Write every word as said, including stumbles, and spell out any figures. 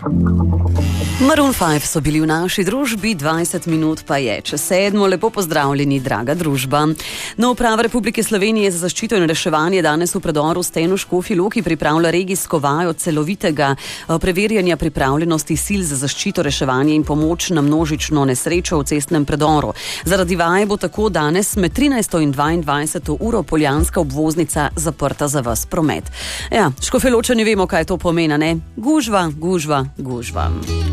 Maroon five so bili v naši družbi, dvajset minut pa je čez sedmo. Lepo pozdravljeni, draga družba. No, Uprava Republike Slovenije za zaščito in reševanje danes v predoru Stenu Škofji Loki pripravlja regijsko vajo celovitega preverjanja pripravljenosti sil za zaščito, reševanje in pomoč na množično nesrečo v cestnem predoru. Zaradi vaje bo tako danes med trinajsto in dvaindvajseto uro poljanska obvoznica zaprta za ves promet. Ja, Škofjeločani vemo, kaj to pomeni, ne? Gužva, gužva, gužva.